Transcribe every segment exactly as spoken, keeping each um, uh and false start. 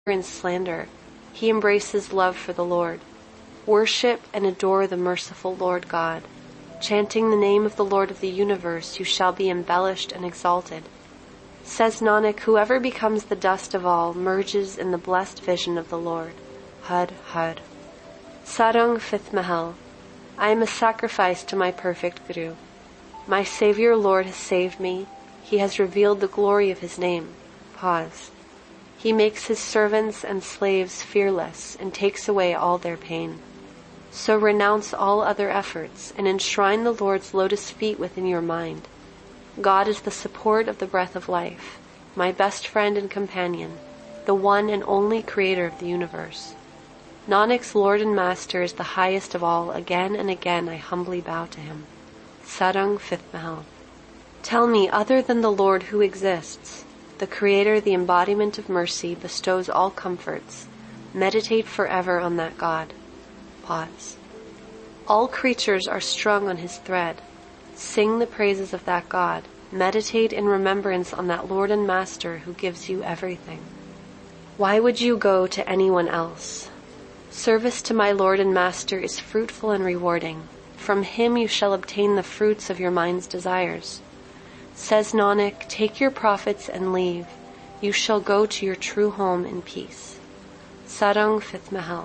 in slander. He embraces love for the Lord. Worship and adore the merciful Lord God. Chanting the name of the Lord of the universe, you shall be embellished and exalted. Says Nanak, whoever becomes the dust of all merges in the blessed vision of the Lord. Had, had. Sarang, fifth Mahal. I am a sacrifice to my perfect Guru. My Savior Lord has saved me. He has revealed the glory of his name. Pause. He makes his servants and slaves fearless and takes away all their pain. So renounce all other efforts and enshrine the Lord's lotus feet within your mind. God is the support of the breath of life, my best friend and companion, the one and only creator of the universe. Nanak's Lord and Master is the highest of all. Again and again I humbly bow to him. Sarang, fifth Mahal. Tell me, other than the Lord, who exists? The Creator, the embodiment of mercy, bestows all comforts. Meditate forever on that God. Pause. All creatures are strung on his thread. Sing the praises of that God. Meditate in remembrance on that Lord and Master who gives you everything. Why would you go to anyone else? Service to my Lord and Master is fruitful and rewarding. From him you shall obtain the fruits of your mind's desires. Says Nanak, take your profits and leave. You shall go to your true home in peace. Sarang, fifth Mahal.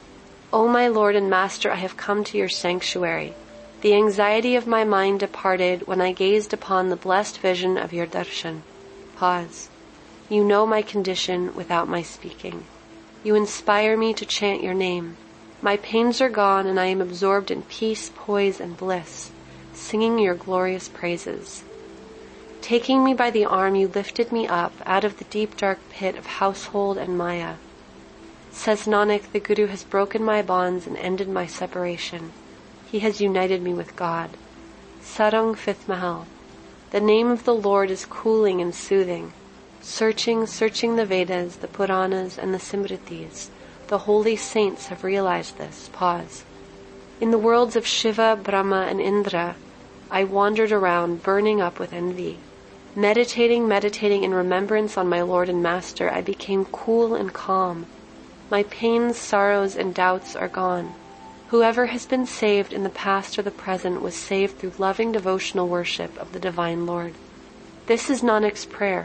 O my Lord and Master, I have come to your sanctuary. The anxiety of my mind departed when I gazed upon the blessed vision of your darshan. Pause. You know my condition without my speaking. You inspire me to chant your name. My pains are gone and I am absorbed in peace, poise, and bliss, singing your glorious praises. Taking me by the arm, you lifted me up out of the deep dark pit of household and Maya. Says Nanak, the Guru has broken my bonds and ended my separation. He has united me with God. Sarang, fifth Mahal. The name of the Lord is cooling and soothing. Searching, searching the Vedas, the Puranas, and the Simritis, the holy saints have realized this. Pause. In the worlds of Shiva, Brahma, and Indra, I wandered around, burning up with envy. Meditating, meditating in remembrance on my Lord and Master, I became cool and calm. My pains, sorrows, and doubts are gone. Whoever has been saved in the past or the present was saved through loving devotional worship of the Divine Lord. This is Nanak's prayer.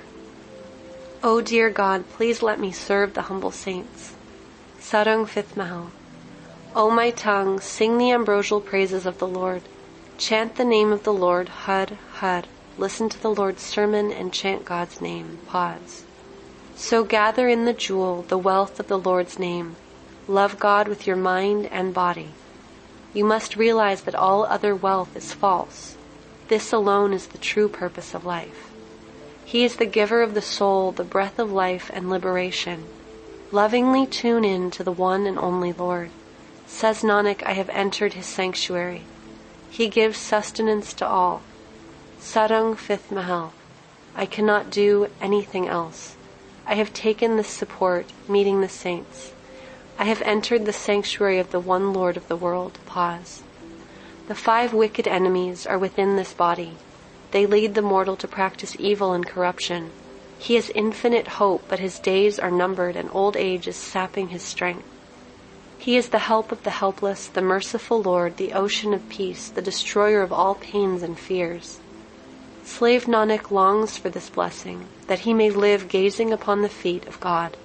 O dear God, please let me serve the humble saints. Sarang, fifth Mahal. O my tongue, sing the ambrosial praises of the Lord. Chant the name of the Lord, Har, Har. Listen to the Lord's sermon and chant God's name. Pause. So gather in the jewel, the wealth of the Lord's name. Love God with your mind and body. You must realize that all other wealth is false. This alone is the true purpose of life. He is the giver of the soul, the breath of life and liberation. Lovingly tune in to the one and only Lord. Says Nanak, I have entered his sanctuary. He gives sustenance to all. Sarang, fifth Mahal. I cannot do anything else. I have taken this support, meeting the saints. I have entered the sanctuary of the one Lord of the world. Pause. The five wicked enemies are within this body. They lead the mortal to practice evil and corruption. He has infinite hope, but his days are numbered and old age is sapping his strength. He is the help of the helpless, the merciful Lord, the ocean of peace, the destroyer of all pains and fears. Slave Nanak longs for this blessing, that he may live gazing upon the feet of God.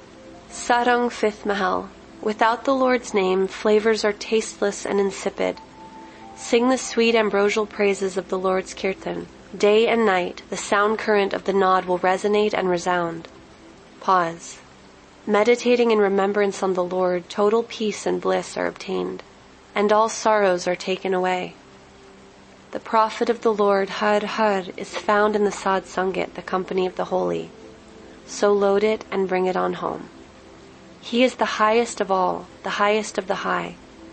Sarang, fifth Mahal. Without the Lord's name, flavors are tasteless and insipid. Sing the sweet ambrosial praises of the Lord's kirtan. Day and night, the sound current of the Naad will resonate and resound. Pause. Meditating in remembrance on the Lord, total peace and bliss are obtained, and all sorrows are taken away. The prophet of the Lord, Har Har, is found in the Sad Sangat, the company of the holy. So load it and bring it on home. He is the highest of all, the highest of the high.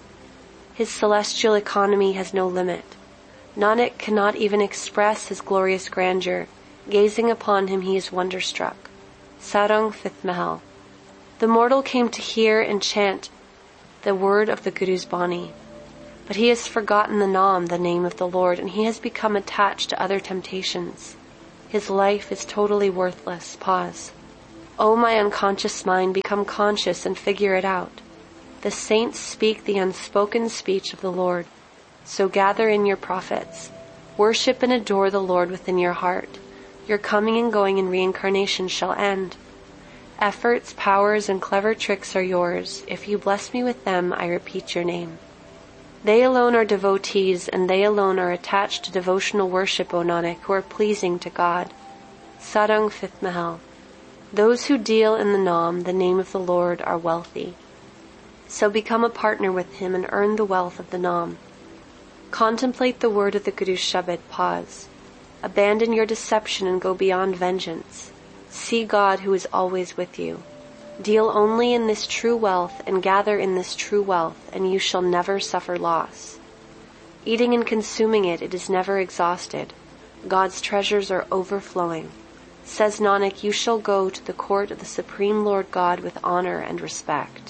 His celestial economy has no limit. Nanak cannot even express his glorious grandeur. Gazing upon him, he is wonderstruck. Sarang, fifth Mahal. The mortal came to hear and chant the word of the Guru's Bani. But he has forgotten the Naam, the name of the Lord, and he has become attached to other temptations. His life is totally worthless. Pause. O my unconscious mind, become conscious and figure it out. The saints speak the unspoken speech of the Lord. So gather in your prophets. Worship and adore the Lord within your heart. Your coming and going in reincarnation shall end. Efforts, powers, and clever tricks are yours. If you bless me with them, I repeat your name. They alone are devotees, and they alone are attached to devotional worship, O Nanak, who are pleasing to God. Sarang Fifth Mahal. Those who deal in the Nam, the name of the Lord, are wealthy. So become a partner with him and earn the wealth of the Nam. Contemplate the word of the Guru Shabad. Pause. Abandon your deception and go beyond vengeance. See God who is always with you. Deal only in this true wealth and gather in this true wealth, and you shall never suffer loss. Eating and consuming it, it is never exhausted. God's treasures are overflowing. Says Nanak, you shall go to the court of the Supreme Lord God with honor and respect.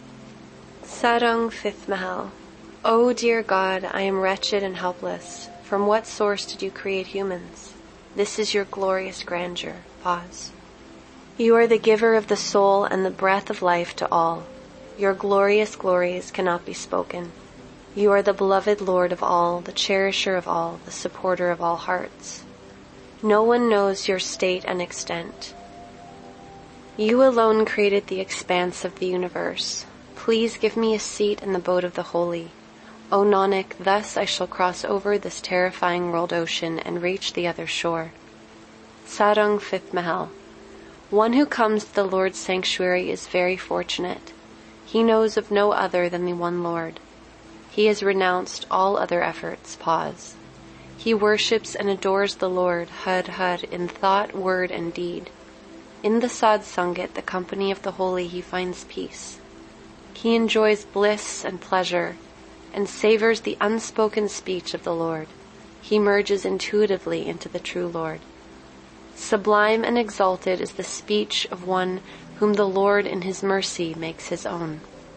Sarang Fifth Mahal. O dear God, I am wretched and helpless. From what source did you create humans? This is your glorious grandeur. Pause. You are the giver of the soul and the breath of life to all. Your glorious glories cannot be spoken. You are the beloved Lord of all, the cherisher of all, the supporter of all hearts. No one knows your state and extent. You alone created the expanse of the universe. Please give me a seat in the boat of the holy. O Nanak, thus I shall cross over this terrifying world ocean and reach the other shore. Sarang Fifth Mahal. One who comes to the Lord's sanctuary is very fortunate. He knows of no other than the one Lord. He has renounced all other efforts. Pause. He worships and adores the Lord, Har Har, in thought, word, and deed. In the Sadh Sangat, the company of the holy, he finds peace. He enjoys bliss and pleasure, and savors the unspoken speech of the Lord. He merges intuitively into the true Lord. Sublime and exalted is the speech of one whom the Lord in his mercy makes his own.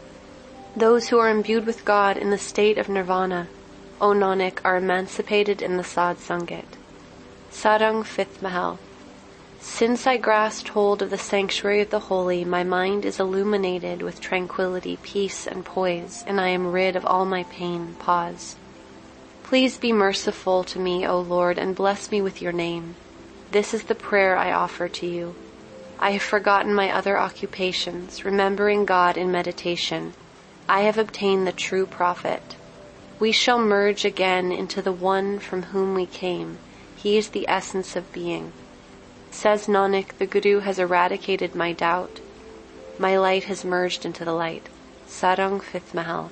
Those who are imbued with God in the state of nirvana, O Nanak, are emancipated in the Sadh Sangat. Sarang Fifth Mahal. Since I grasped hold of the sanctuary of the holy, my mind is illuminated with tranquility, peace, and poise, and I am rid of all my pain. Pause. Please be merciful to me, O Lord, and bless me with your name. This is the prayer I offer to you. I have forgotten my other occupations, remembering God in meditation. I have obtained the true profit. We shall merge again into the one from whom we came. He is the essence of being. Says Nanak, the Guru has eradicated my doubt. My light has merged into the light. Sarang Fifth Mahal.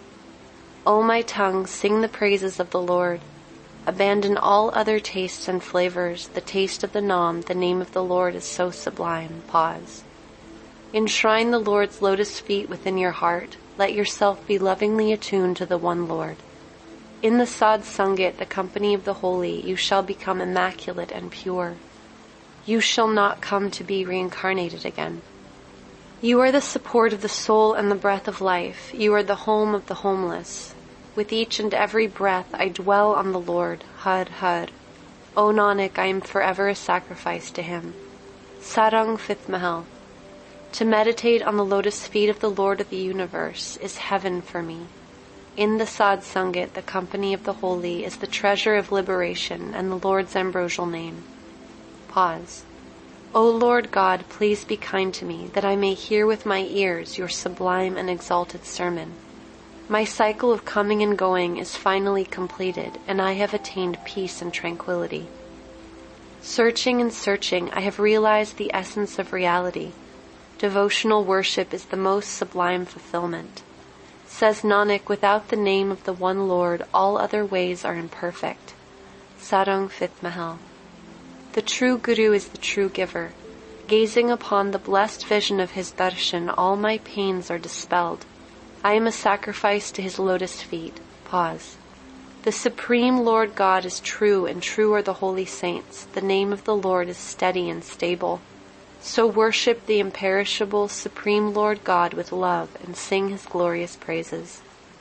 O my tongue, sing the praises of the Lord. Abandon all other tastes and flavors. The taste of the Nam, the name of the Lord, is so sublime. Pause. Enshrine the Lord's lotus feet within your heart. Let yourself be lovingly attuned to the one Lord. In the Sadh Sangat, the company of the holy, you shall become immaculate and pure. You shall not come to be reincarnated again. You are the support of the soul and the breath of life. You are the home of the homeless. With each and every breath I dwell on the Lord, Har Har. O Nanak, I am forever a sacrifice to him. Sarang Fifth Mahal. To meditate on the lotus feet of the Lord of the universe is heaven for me. In the Sadh Sangat, the company of the holy, is the treasure of liberation and the Lord's ambrosial name. Pause. O Lord God, please be kind to me, that I may hear with my ears your sublime and exalted sermon. My cycle of coming and going is finally completed, and I have attained peace and tranquility. Searching and searching, I have realized the essence of reality. Devotional worship is the most sublime fulfillment. Says Nanak, without the name of the one Lord, all other ways are imperfect. Sarang Fifth Mahal. The true Guru is the true giver. Gazing upon the blessed vision of his darshan, all my pains are dispelled. I am a sacrifice to his lotus feet. Pause. The Supreme Lord God is true, and true are the holy saints. The name of the Lord is steady and stable. So worship the imperishable Supreme Lord God with love and sing his glorious praises.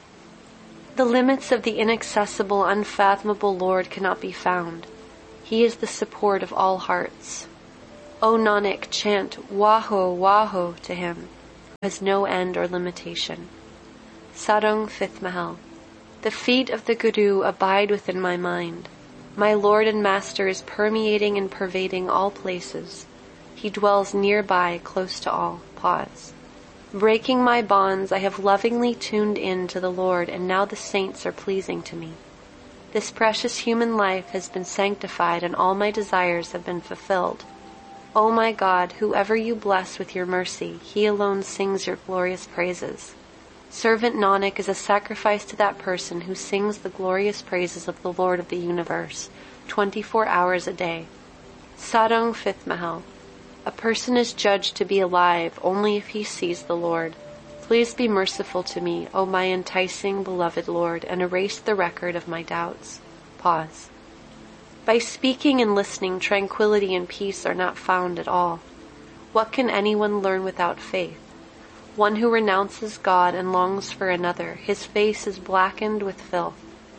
The limits of the inaccessible, unfathomable Lord cannot be found. He is the support of all hearts. O Nanak, chant Waho, Waho to him, who has no end or limitation. Sarang, fifth Mahal. The feet of the Guru abide within my mind. My Lord and Master is permeating and pervading all places. He dwells nearby, close to all. Pause. Breaking my bonds, I have lovingly tuned in to the Lord, and now the saints are pleasing to me. This precious human life has been sanctified, and all my desires have been fulfilled. O my God, whoever you bless with your mercy, he alone sings your glorious praises. Servant Nanak is a sacrifice to that person who sings the glorious praises of the Lord of the universe, twenty-four hours a day. Sarang, fifth Mahal. A person is judged to be alive only if he sees the Lord. Please be merciful to me, O my enticing, beloved Lord, and erase the record of my doubts. Pause. By speaking and listening, tranquility and peace are not found at all. What can anyone learn without faith? One who renounces God and longs for another, his face is blackened with filth.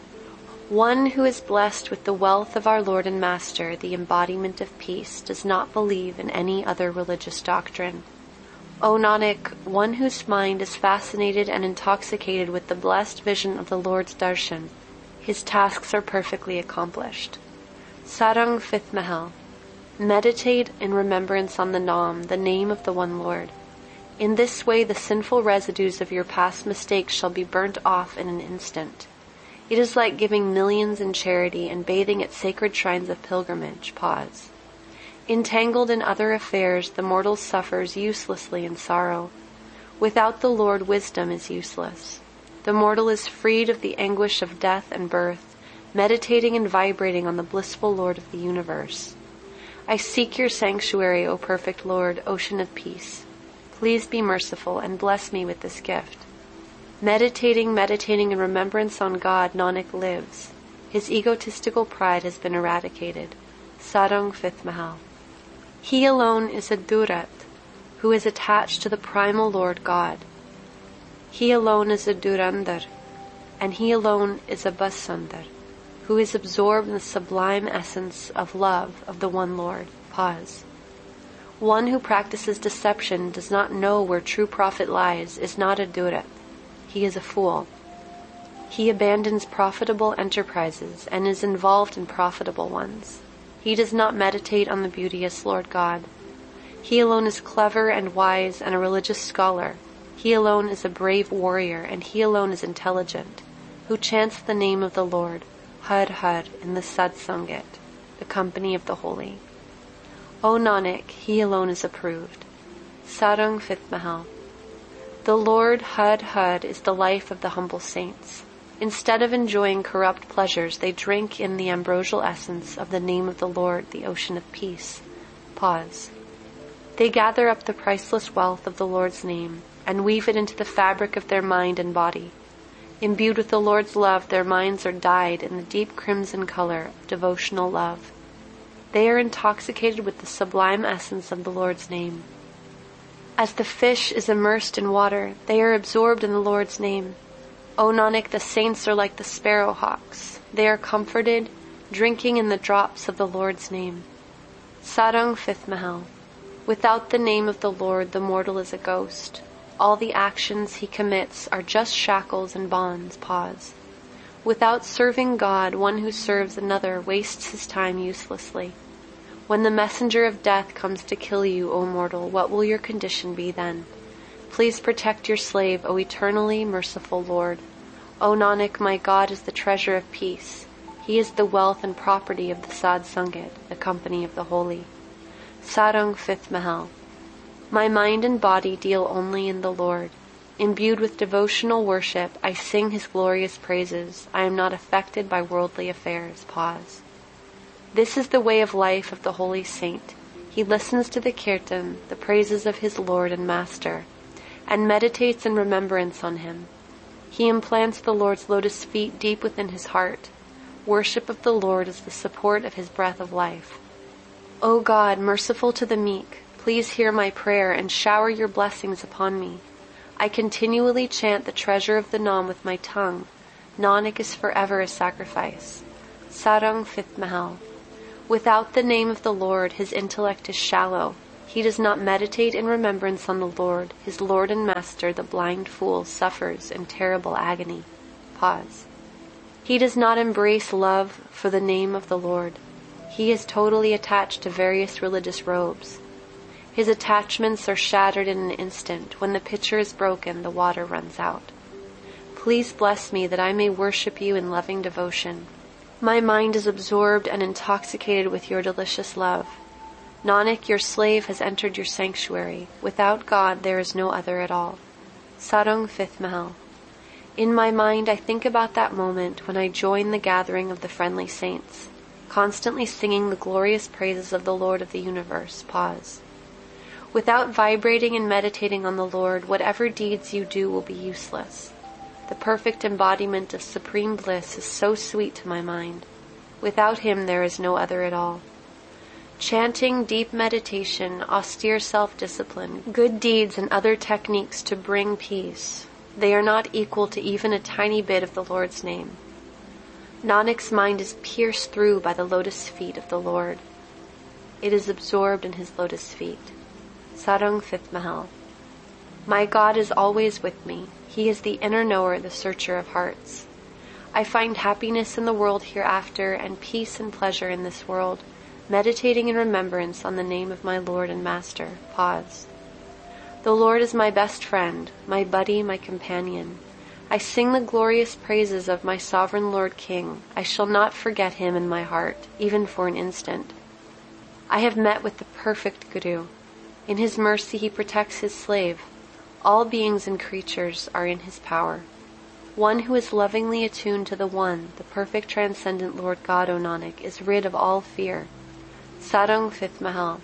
One who is blessed with the wealth of our Lord and Master, the embodiment of peace, does not believe in any other religious doctrine. O Nanak, one whose mind is fascinated and intoxicated with the blessed vision of the Lord's darshan, his tasks are perfectly accomplished. Sarang, fifth Mahal. Meditate in remembrance on the Nam, the name of the one Lord. In this way the sinful residues of your past mistakes shall be burnt off in an instant. It is like giving millions in charity and bathing at sacred shrines of pilgrimage. Pause. Entangled in other affairs, the mortal suffers uselessly in sorrow. Without the Lord, wisdom is useless. The mortal is freed of the anguish of death and birth, meditating and vibrating on the blissful Lord of the universe. I seek your sanctuary, O perfect Lord, ocean of peace. Please be merciful and bless me with this gift. Meditating, meditating in remembrance on God, Nanak lives. His egotistical pride has been eradicated. Sarang, fifth Mahal. He alone is a Durat, who is attached to the primal Lord God. He alone is a Durandar, and he alone is a Basandar, who is absorbed in the sublime essence of love of the one Lord. Pause. One who practices deception, does not know where true profit lies, is not a Durat. He is a fool. He abandons profitable enterprises and is involved in profitable ones. He does not meditate on the beauteous Lord God. He alone is clever and wise and a religious scholar. He alone is a brave warrior, and he alone is intelligent, who chants the name of the Lord, Har Har, in the Satsangat, the company of the holy. O Nanak, he alone is approved. Sarang, fifth Mahal. The Lord Har Har is the life of the humble saints. Instead of enjoying corrupt pleasures, they drink in the ambrosial essence of the name of the Lord, the ocean of peace. Pause. They gather up the priceless wealth of the Lord's name and weave it into the fabric of their mind and body. Imbued with the Lord's love, their minds are dyed in the deep crimson color of devotional love. They are intoxicated with the sublime essence of the Lord's name. As the fish is immersed in water, they are absorbed in the Lord's name. O Nanak, the saints are like the sparrowhawks. They are comforted, drinking in the drops of the Lord's name. Sarang, fifth Mahal. Without the name of the Lord, the mortal is a ghost. All the actions he commits are just shackles and bonds. Pause. Without serving God, one who serves another wastes his time uselessly. When the messenger of death comes to kill you, O mortal, what will your condition be then? Please protect your slave, O eternally merciful Lord. O Nanak, my God is the treasure of peace. He is the wealth and property of the Sad Sangat, the company of the holy. Sarang, fifth Mahal. My mind and body deal only in the Lord. Imbued with devotional worship, I sing his glorious praises. I am not affected by worldly affairs. Pause. This is the way of life of the holy saint. He listens to the kirtan, the praises of his Lord and Master, and meditates in remembrance on him. He implants the Lord's lotus feet deep within his heart. Worship of the Lord is the support of his breath of life. O God, merciful to the meek, please hear my prayer and shower your blessings upon me. I continually chant the treasure of the Nam with my tongue. Nanak is forever a sacrifice. Sarang, fifth Mahal. Without the name of the Lord, his intellect is shallow. He does not meditate in remembrance on the Lord. His Lord and Master, the blind fool, suffers in terrible agony. Pause. He does not embrace love for the name of the Lord. He is totally attached to various religious robes. His attachments are shattered in an instant. When the pitcher is broken, the water runs out. Please bless me that I may worship you in loving devotion. My mind is absorbed and intoxicated with your delicious love. Nanak, your slave has entered your sanctuary. Without God, there is no other at all. Sarang, fifth Mahal. In my mind, I think about that moment when I joined the gathering of the friendly saints, constantly singing the glorious praises of the Lord of the universe. Pause. Without vibrating and meditating on the Lord, whatever deeds you do will be useless. The perfect embodiment of supreme bliss is so sweet to my mind. Without him, there is no other at all. Chanting, deep meditation, austere self-discipline, good deeds, and other techniques to bring peace, they are not equal to even a tiny bit of the Lord's name. Nanak's mind is pierced through by the lotus feet of the Lord. It is absorbed in his lotus feet. Sarang, fifth Mahal. My God is always with me. He is the inner knower, the searcher of hearts. I find happiness in the world hereafter and peace and pleasure in this world, meditating in remembrance on the name of my Lord and Master. Pause. The Lord is my best friend, my buddy, my companion. I sing the glorious praises of my sovereign Lord King. I shall not forget him in my heart, even for an instant. I have met with the perfect Guru. In his mercy he protects his slave. All beings and creatures are in his power. One who is lovingly attuned to the One, the perfect transcendent Lord God, O Nanak, is rid of all fear. Sarang, fifth Mahal.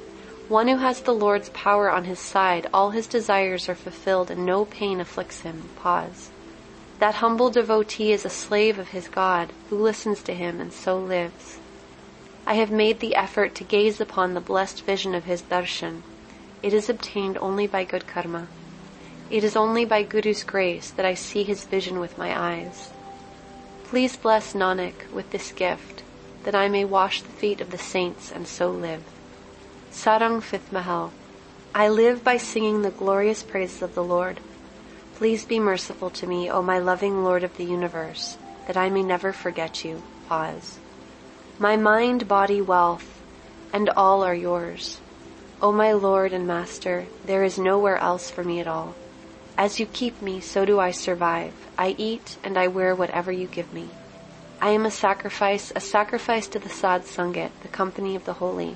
One who has the Lord's power on his side, all his desires are fulfilled and no pain afflicts him. Pause. That humble devotee is a slave of his God, who listens to him and so lives. I have made the effort to gaze upon the blessed vision of his darshan. It is obtained only by good karma. It is only by Guru's grace that I see his vision with my eyes. Please bless Nanak with this gift, that I may wash the feet of the saints and so live. Sarang, fifth Mahal. I live by singing the glorious praises of the Lord. Please be merciful to me, O my loving Lord of the universe, that I may never forget you. Pause. My mind, body, wealth, and all are yours. O my Lord and Master, there is nowhere else for me at all. As you keep me, so do I survive. I eat and I wear whatever you give me. I am a sacrifice, a sacrifice to the Sad Sangat, the company of the holy.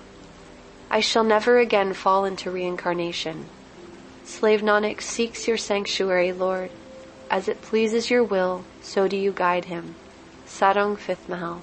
I shall never again fall into reincarnation. Slave Nanak seeks your sanctuary, Lord. As it pleases your will, so do you guide him. Sarang, fifth Mahal.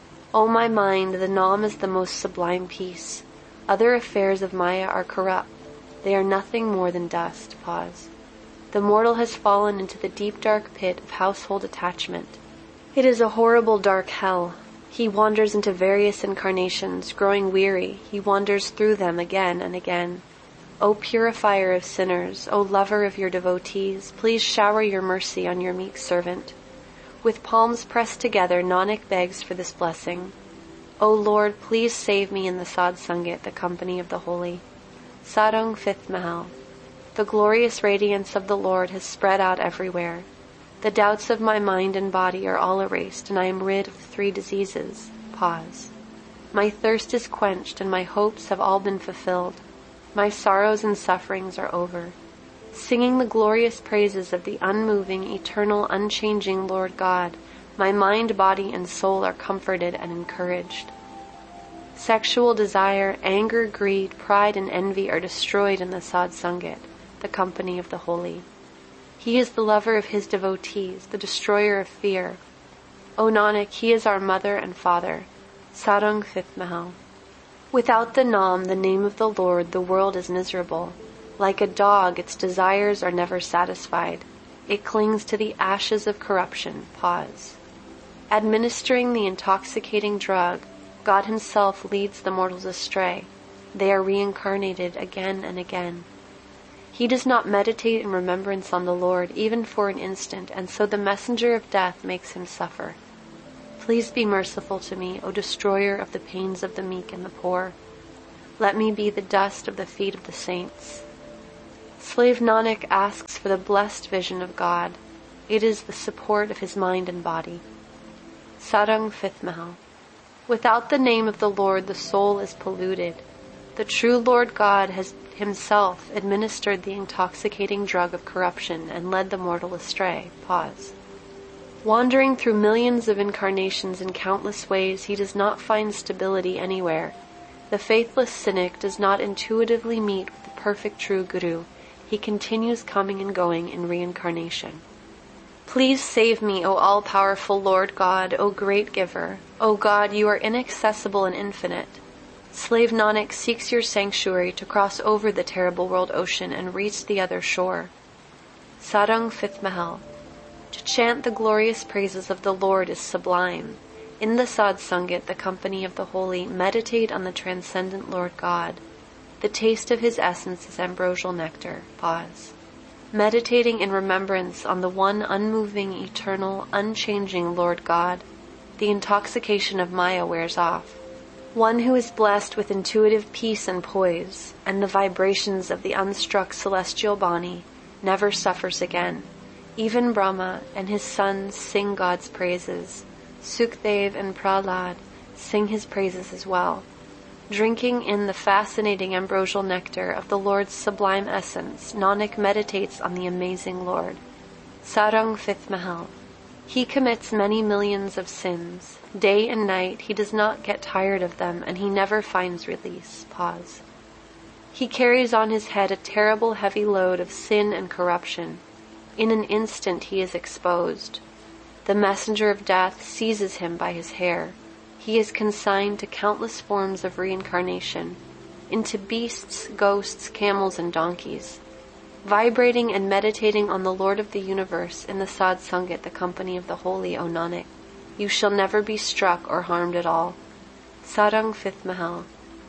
O my mind, the Nam is the most sublime peace. Other affairs of Maya are corrupt. They are nothing more than dust. Pause. The mortal has fallen into the deep dark pit of household attachment. It is a horrible dark hell. He wanders into various incarnations, growing weary. He wanders through them again and again. O purifier of sinners, O lover of your devotees, please shower your mercy on your meek servant. With palms pressed together, Nanak begs for this blessing. O Lord, please save me in the Sad Sangat, the company of the holy. Sarang, fifth Mahal. The glorious radiance of the Lord has spread out everywhere. The doubts of my mind and body are all erased, and I am rid of the three diseases. Pause. My thirst is quenched, and my hopes have all been fulfilled. My sorrows and sufferings are over. Singing the glorious praises of the unmoving, eternal, unchanging Lord God, my mind, body, and soul are comforted and encouraged. Sexual desire, anger, greed, pride, and envy are destroyed in the Sad Sangat, the company of the holy. He is the lover of his devotees, the destroyer of fear. O Nanak, he is our mother and father. Sarang, fifth Mahal. Without the Nam, the name of the Lord, the world is miserable. Like a dog, its desires are never satisfied. It clings to the ashes of corruption. Pause. Administering the intoxicating drug, God himself leads the mortals astray. They are reincarnated again and again. He does not meditate in remembrance on the Lord even for an instant, and so the messenger of death makes him suffer. Please be merciful to me, O destroyer of the pains of the meek and the poor. Let me be the dust of the feet of the saints. Slave Nanak asks for the blessed vision of God. It is the support of his mind and body. Sarang Fifth Mahal. Without the name of the Lord, the soul is polluted. The true Lord God has himself administered the intoxicating drug of corruption and led the mortal astray. Pause. Wandering through millions of incarnations in countless ways, he does not find stability anywhere. The faithless cynic does not intuitively meet with the perfect true Guru. He continues coming and going in reincarnation. Please save me, O all-powerful Lord God, O great giver. O God, you are inaccessible and infinite. Slave Nanak seeks your sanctuary to cross over the terrible world ocean and reach the other shore. Sarang Fifth Mahal. To chant the glorious praises of the Lord is sublime. In the Sadh Sangat, the company of the holy, meditate on the transcendent Lord God. The taste of his essence is ambrosial nectar. Pause. Meditating in remembrance on the one unmoving, eternal, unchanging Lord God, the intoxication of Maya wears off. One who is blessed with intuitive peace and poise, and the vibrations of the unstruck celestial Bani, never suffers again. Even Brahma and his sons sing God's praises. Sukdev and Prahlad sing his praises as well. Drinking in the fascinating ambrosial nectar of the Lord's sublime essence, Nanak meditates on the amazing Lord. Sarang Fifth Mahal. He commits many millions of sins. Day and night he does not get tired of them, and he never finds release. Pause. He carries on his head a terrible heavy load of sin and corruption. In an instant he is exposed. The messenger of death seizes him by his hair. He is consigned to countless forms of reincarnation, into beasts, ghosts, camels, and donkeys. Vibrating and meditating on the Lord of the universe in the Sadh Sangat, the company of the holy, O Nanak, you shall never be struck or harmed at all. Sarang Fifth Mahal.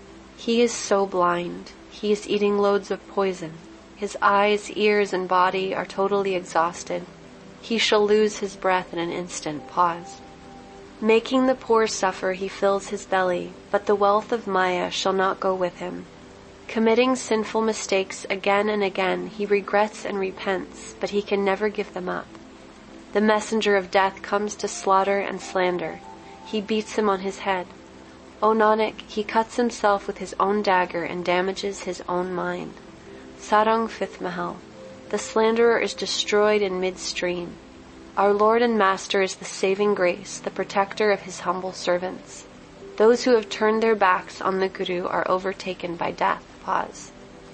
He is so blind. He is eating loads of poison. His eyes, ears, and body are totally exhausted. He shall lose his breath in an instant. Pause. Making the poor suffer, he fills his belly, but the wealth of Maya shall not go with him. Committing sinful mistakes again and again, he regrets and repents, but he can never give them up. The messenger of death comes to slaughter and slander. He beats him on his head. O Nanak, he cuts himself with his own dagger and damages his own mind. Sarang Fifth Mahal. The slanderer is destroyed in midstream. Our Lord and Master is the saving grace, the protector of his humble servants. Those who have turned their backs on the Guru are overtaken by death. Pause.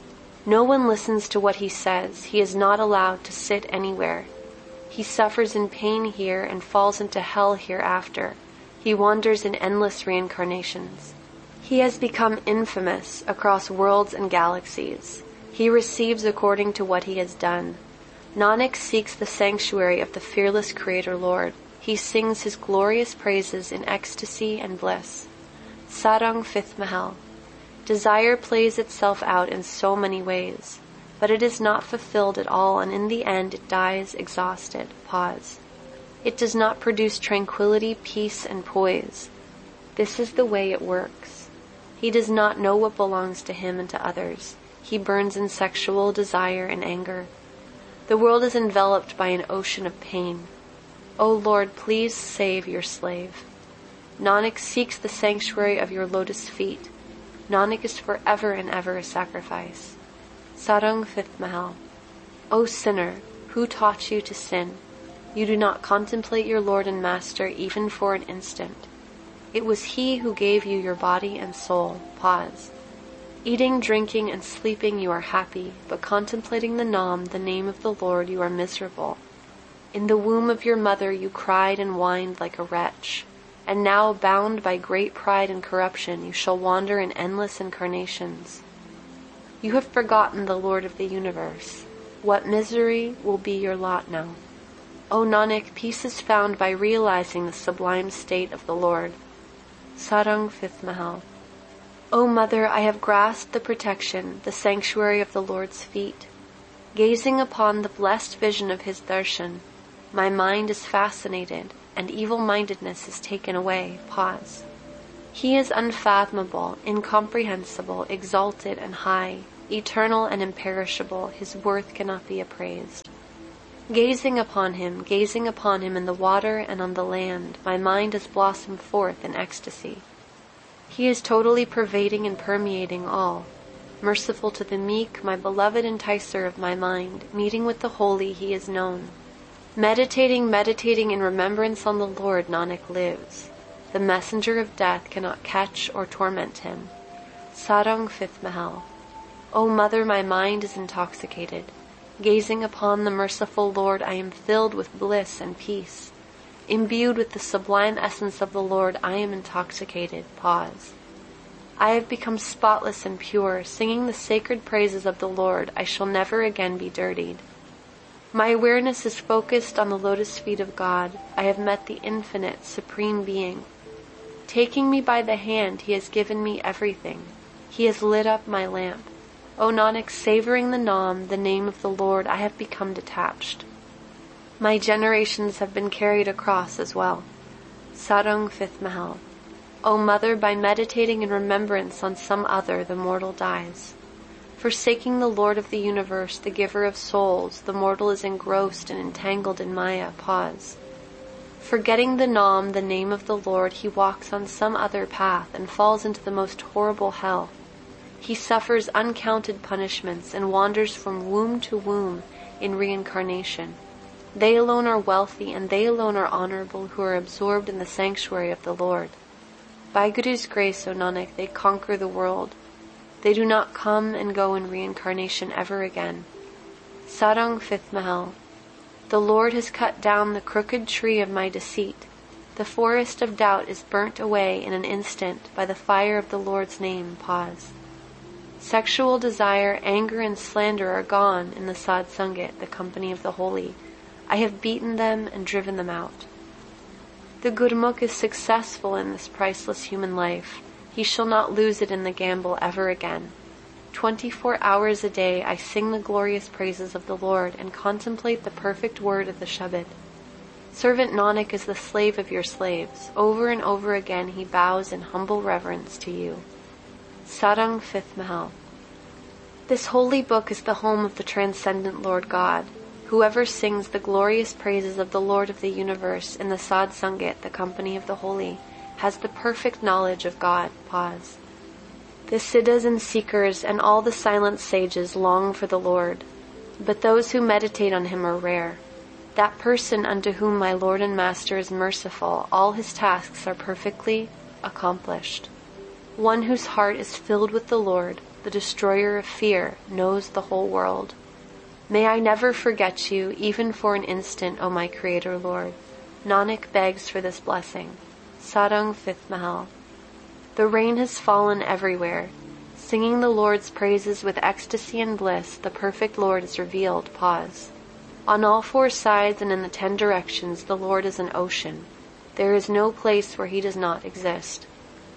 No one listens to what he says. He is not allowed to sit anywhere. He suffers in pain here and falls into hell hereafter. He wanders in endless reincarnations. He has become infamous across worlds and galaxies. He receives according to what he has done. Nanak seeks the sanctuary of the fearless Creator Lord. He sings his glorious praises in ecstasy and bliss. Sarang Fifth Mahal. Desire plays itself out in so many ways, but it is not fulfilled at all, and in the end it dies exhausted. Pause. It does not produce tranquility, peace, and poise. This is the way it works. He does not know what belongs to him and to others. He burns in sexual desire and anger. The world is enveloped by an ocean of pain. O Lord, please save your slave. Nanak seeks the sanctuary of your lotus feet. Nanak is forever and ever a sacrifice. Sarang Fifth Mahal. O sinner, who taught you to sin? You do not contemplate your Lord and Master even for an instant. It was he who gave you your body and soul. Pause. Eating, drinking, and sleeping you are happy, but contemplating the Nam, the name of the Lord, you are miserable. In the womb of your mother you cried and whined like a wretch, and now, bound by great pride and corruption, you shall wander in endless incarnations. You have forgotten the Lord of the universe. What misery will be your lot now? O Nanak, peace is found by realizing the sublime state of the Lord. Sarang Fifth Mahal. O Mother, I have grasped the protection, the sanctuary of the Lord's feet. Gazing upon the blessed vision of his darshan, my mind is fascinated. and evil-mindedness is taken away. Pause. He is unfathomable, incomprehensible, exalted and high, eternal and imperishable. His worth cannot be appraised. Gazing upon him, gazing upon him in the water and on the land, my mind has blossomed forth in ecstasy. He is totally pervading and permeating all. Merciful to the meek, my beloved enticer of my mind, meeting with the holy, he is known. Meditating, meditating in remembrance on the Lord, Nanak lives. The messenger of death cannot catch or torment him. Sarang, fifth Mahal. O mother, my mind is intoxicated. Gazing upon the merciful Lord, I am filled with bliss and peace. Imbued with the sublime essence of the Lord, I am intoxicated. Pause. I have become spotless and pure. Singing the sacred praises of the Lord, I shall never again be dirtied. My awareness is focused on the lotus feet of God. I have met the infinite, supreme being. Taking me by the hand, he has given me everything. He has lit up my lamp. O Nanak, savoring the Naam, the name of the Lord, I have become detached. My generations have been carried across as well. Sarang, fifth Mahal. O mother, by meditating in remembrance on some other, the mortal dies. Forsaking the Lord of the universe, the giver of souls, the mortal is engrossed and entangled in Maya. Pause. Forgetting the Naam, the name of the Lord, he walks on some other path and falls into the most horrible hell. He suffers uncounted punishments and wanders from womb to womb in reincarnation. They alone are wealthy and they alone are honorable who are absorbed in the sanctuary of the Lord. By Guru's grace, O Nanak, they conquer the world. They do not come and go in reincarnation ever again. Sarang, fifth Mahal. The Lord has cut down the crooked tree of my deceit. The forest of doubt is burnt away in an instant by the fire of the Lord's name. Pause. Sexual desire, anger, and slander are gone in the Sad Sangat, the company of the holy. I have beaten them and driven them out. The Gurmukh is successful in this priceless human life. He shall not lose it in the gamble ever again. Twenty-four hours a day I sing the glorious praises of the Lord and contemplate the perfect word of the Shabad. Servant Nanak is the slave of your slaves. Over and over again he bows in humble reverence to you. Sarang, fifth Mahal. This holy book is the home of the transcendent Lord God. Whoever sings the glorious praises of the Lord of the universe in the Sad Sangat, the company of the holy, has the perfect knowledge of God. Pause. The Siddhas and Seekers and all the silent sages long for the Lord, but those who meditate on him are rare. That person unto whom my Lord and Master is merciful, all his tasks are perfectly accomplished. One whose heart is filled with the Lord, the destroyer of fear, knows the whole world. May I never forget you, even for an instant, O my Creator Lord. Nanak begs for this blessing. Sarang, fifth Mahal. The rain has fallen everywhere. Singing the Lord's praises with ecstasy and bliss, the perfect Lord is revealed. Pause. On all four sides and in the ten directions, the Lord is an ocean. There is no place where he does not exist.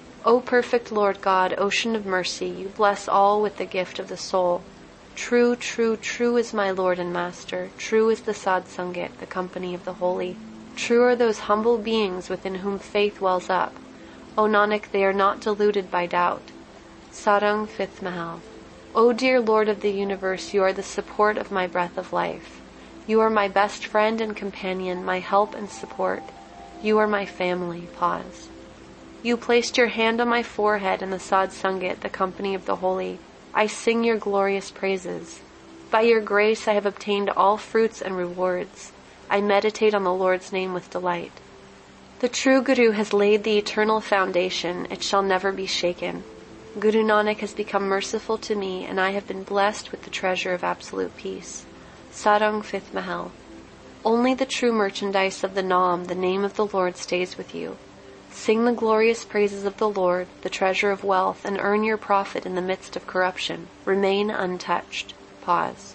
O perfect Lord God, ocean of mercy, you bless all with the gift of the soul. True, true, true is my Lord and Master. True is the Sad Sangat, the company of the holy. True are those humble beings within whom faith wells up. O Nanak, they are not deluded by doubt. Sarang, fifth Mahal. O dear Lord of the universe, you are the support of my breath of life. You are my best friend and companion, my help and support. You are my family. Pause. You placed your hand on my forehead in the Sad Sangat, the company of the holy. I sing your glorious praises. By your grace I have obtained all fruits and rewards. I meditate on the Lord's name with delight. The true Guru has laid the eternal foundation. It shall never be shaken. Guru Nanak has become merciful to me, and I have been blessed with the treasure of absolute peace. Sarang, fifth Mahal. Only the true merchandise of the Naam, the name of the Lord, stays with you. Sing the glorious praises of the Lord, the treasure of wealth, and earn your profit in the midst of corruption. Remain untouched. Pause.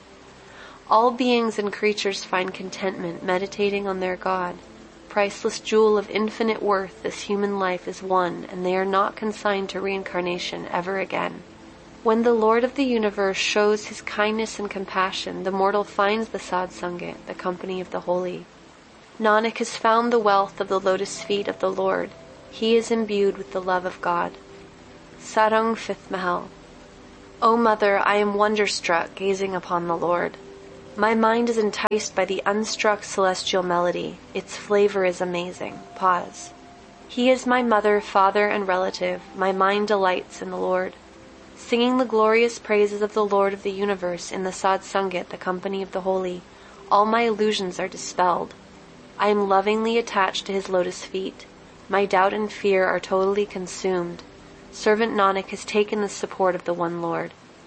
All beings and creatures find contentment meditating on their God. Priceless jewel of infinite worth, this human life is one, and they are not consigned to reincarnation ever again. When the Lord of the universe shows his kindness and compassion, the mortal finds the Sad Sangat, the company of the holy. Nanak has found the wealth of the lotus feet of the Lord. He is imbued with the love of God. Sarang, fifth Mahal. O Mother, I am wonderstruck gazing upon the Lord. My mind is enticed by the unstruck celestial melody. Its flavor is amazing. Pause. He is my mother, father, and relative. My mind delights in the Lord. Singing the glorious praises of the Lord of the universe in the Sad Sangat, the company of the holy, all my illusions are dispelled. I am lovingly attached to his lotus feet. My doubt and fear are totally consumed. Servant Nanak has taken the support of the one Lord.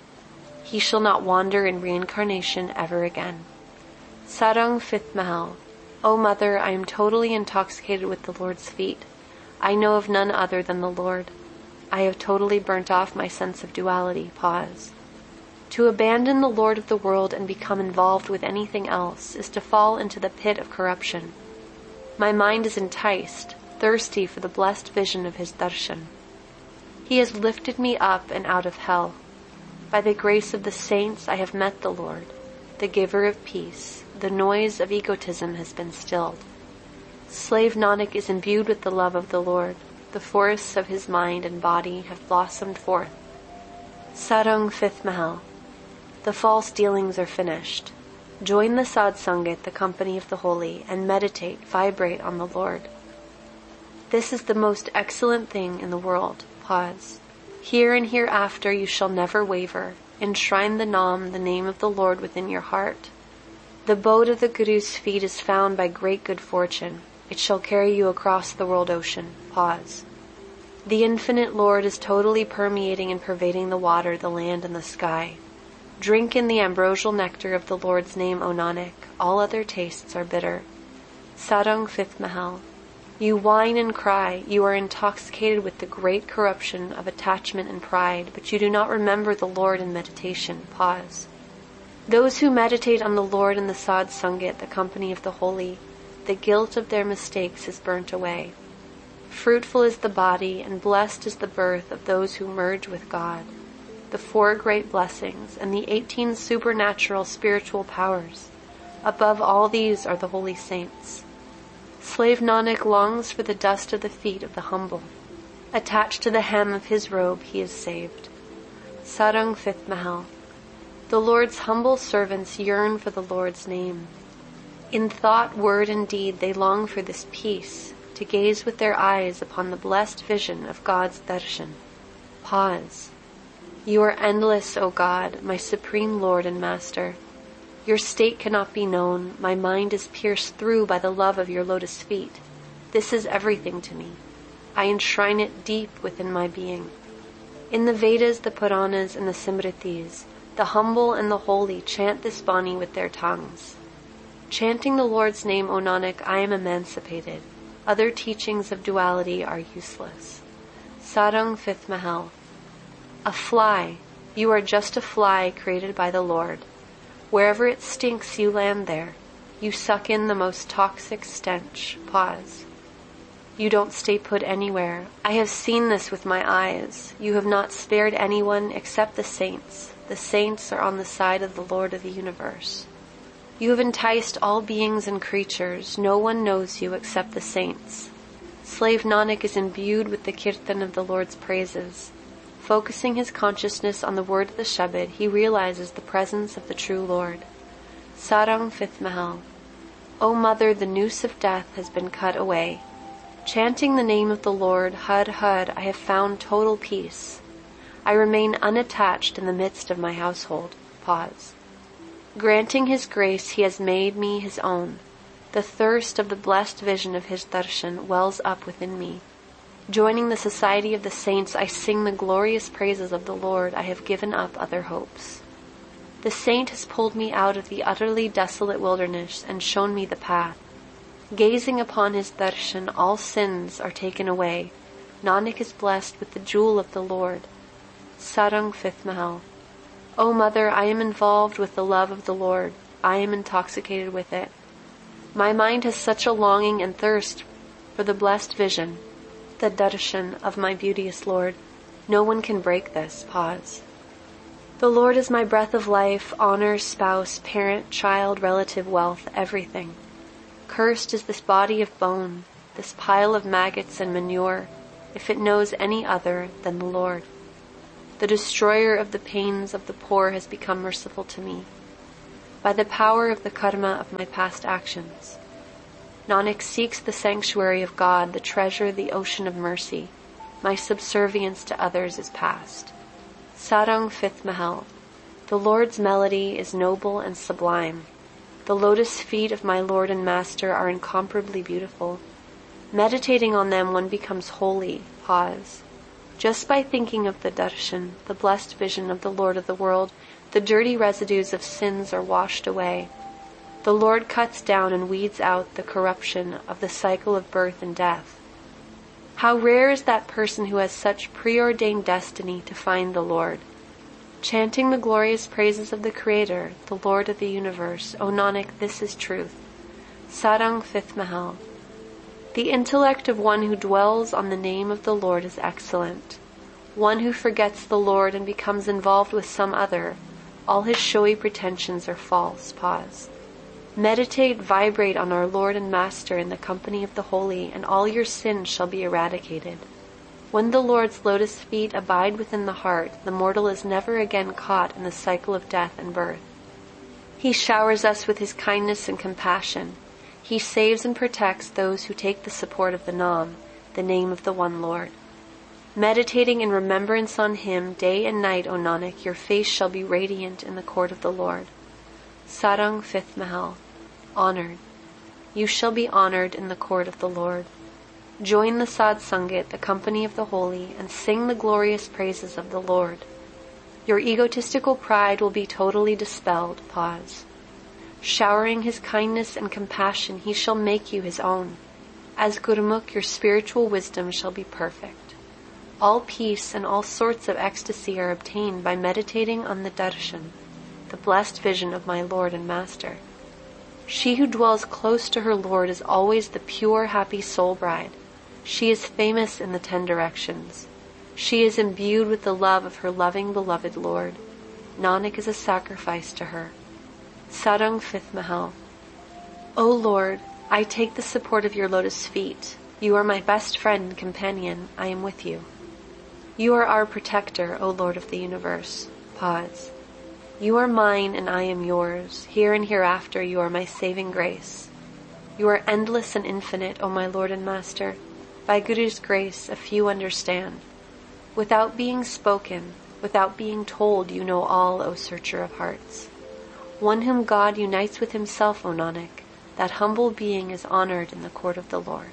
He shall not wander in reincarnation ever again. Sarang, fifth Mahal. O Mother, I am totally intoxicated with the Lord's feet. I know of none other than the Lord. I have totally burnt off my sense of duality. Pause. To abandon the Lord of the world and become involved with anything else is to fall into the pit of corruption. My mind is enticed, thirsty for the blessed vision of his darshan. He has lifted me up and out of hell. By the grace of the saints I have met the Lord, the giver of peace. The noise of egotism has been stilled. Slave Nanak is imbued with the love of the Lord. The forests of his mind and body have blossomed forth. Sarang, fifth Mahal. The false dealings are finished. Join the Sad Sangat, the company of the holy, and meditate, vibrate on the Lord. This is the most excellent thing in the world. Pause. Here and hereafter you shall never waver. Enshrine the Nam, the name of the Lord, within your heart. The boat of the Guru's feet is found by great good fortune. It shall carry you across the world ocean. Pause. The infinite Lord is totally permeating and pervading the water, the land, and the sky. Drink in the ambrosial nectar of the Lord's name, O Nanak. All other tastes are bitter. Sarang, fifth Mahal. You whine and cry. You are intoxicated with the great corruption of attachment and pride, but you do not remember the Lord in meditation. Pause. Those who meditate on the Lord in the Sad Sangat, the company of the holy, the guilt of their mistakes is burnt away. Fruitful is the body, and blessed is the birth of those who merge with God. The four great blessings and the eighteen supernatural spiritual powers. Above all these are the holy saints. Slave Nanak longs for the dust of the feet of the humble. Attached to the hem of his robe, he is saved. Sarang, fifth Mahal. The Lord's humble servants yearn for the Lord's name. In thought, word, and deed they long for this peace, to gaze with their eyes upon the blessed vision of God's darshan. Pause. You are endless, O God, my supreme Lord and Master. Your state cannot be known. My mind is pierced through by the love of your lotus feet. This is everything to me. I enshrine it deep within my being. In the Vedas, the Puranas, and the Simritis, the humble and the holy chant this Bani with their tongues. Chanting the Lord's name, O Nanak, I am emancipated. Other teachings of duality are useless. Sarang, fifth Mahal. A fly. You are just a fly created by the Lord. Wherever it stinks, you land there. You suck in the most toxic stench. Pause. You don't stay put anywhere. I have seen this with my eyes. You have not spared anyone except the saints. The saints are on the side of the Lord of the universe. You have enticed all beings and creatures. No one knows you except the saints. Slave Nanak is imbued with the kirtan of the Lord's praises. Focusing his consciousness on the word of the Shabad, he realizes the presence of the true Lord. Sarang, fifth Mahal. O Mother, the noose of death has been cut away. Chanting the name of the Lord, Har Har, I have found total peace. I remain unattached in the midst of my household. Pause. Granting his grace, he has made me his own. The thirst of the blessed vision of his darshan wells up within me. Joining the society of the saints, I sing the glorious praises of the Lord. I have given up other hopes. The saint has pulled me out of the utterly desolate wilderness and shown me the path. Gazing upon his darshan, all sins are taken away. Nanak is blessed with the jewel of the Lord. Sarang, fifth Mahal. O Mother, I am involved with the love of the Lord. I am intoxicated with it. My mind has such a longing and thirst for the blessed vision, the darshan of my beauteous Lord. No one can break this. Pause. The Lord is my breath of life, honor, spouse, parent, child, relative, wealth, everything. Cursed is this body of bone, this pile of maggots and manure, if it knows any other than the Lord. The destroyer of the pains of the poor has become merciful to me, by the power of the karma of my past actions. Nanak seeks the sanctuary of God, the treasure, the ocean of mercy. My subservience to others is past. Sarang, fifth Mahal. The Lord's melody is noble and sublime. The lotus feet of my Lord and Master are incomparably beautiful. Meditating on them, one becomes holy. Pause. Just by thinking of the darshan, the blessed vision of the Lord of the world, the dirty residues of sins are washed away. The Lord cuts down and weeds out the corruption of the cycle of birth and death. How rare is that person who has such preordained destiny to find the Lord. Chanting the glorious praises of the Creator, the Lord of the universe, O Nanak, this is truth. Sarang, fifth Mahal. The intellect of one who dwells on the name of the Lord is excellent. One who forgets the Lord and becomes involved with some other, all his showy pretensions are false. Pause. Meditate, vibrate on our Lord and Master in the company of the holy, and all your sins shall be eradicated. When the Lord's lotus feet abide within the heart, the mortal is never again caught in the cycle of death and birth. He showers us with his kindness and compassion. He saves and protects those who take the support of the Nam, the name of the one Lord. Meditating in remembrance on him day and night, O Nanak, your face shall be radiant in the court of the Lord. Sarang, fifth Mahal. Honored. You shall be honored in the court of the Lord. Join the Sad Sangat, the company of the holy, and sing the glorious praises of the Lord. Your egotistical pride will be totally dispelled. Pause. Showering his kindness and compassion, he shall make you his own. As Gurmukh, your spiritual wisdom shall be perfect. All peace and all sorts of ecstasy are obtained by meditating on the darshan, the blessed vision of my Lord and Master. She who dwells close to her Lord is always the pure, happy soul bride. She is famous in the ten directions. She is imbued with the love of her loving, beloved Lord. Nanak is a sacrifice to her. Sarang, fifth Mahal. O Lord, I take the support of your lotus feet. You are my best friend and companion. I am with you. You are our protector, O Lord of the universe. Pause. You are mine and I am yours. Here and hereafter you are my saving grace. You are endless and infinite, O my Lord and Master. By Guru's grace, a few understand. Without being spoken, without being told, you know all, O searcher of hearts. One whom God unites with himself, O Nanak, that humble being is honored in the court of the Lord.